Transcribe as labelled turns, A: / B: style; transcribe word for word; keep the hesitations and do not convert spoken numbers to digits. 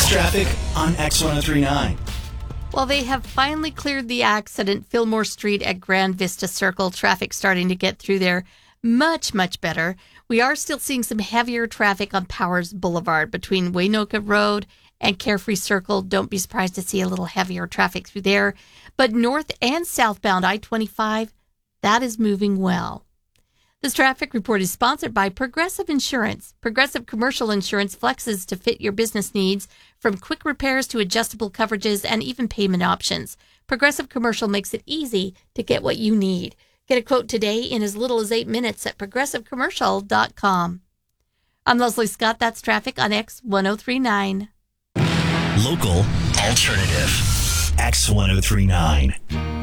A: traffic on X ten thirty-nine.
B: Well, they have finally cleared the accident, Fillmore Street at Grand Vista Circle. Traffic starting to get through there much, much better. We are still seeing some heavier traffic on Powers Boulevard between Waynoka Road and Carefree Circle. Don't be surprised to see a little heavier traffic through there. But north and southbound I twenty-five, that is moving well. This traffic report is sponsored by Progressive Insurance. Progressive Commercial Insurance flexes to fit your business needs, from quick repairs to adjustable coverages and even payment options. Progressive Commercial makes it easy to get what you need. Get a quote today in as little as eight minutes at progressive commercial dot com. I'm Leslie Scott. That's traffic on X ten thirty-nine.
A: Local alternative. X ten thirty-nine.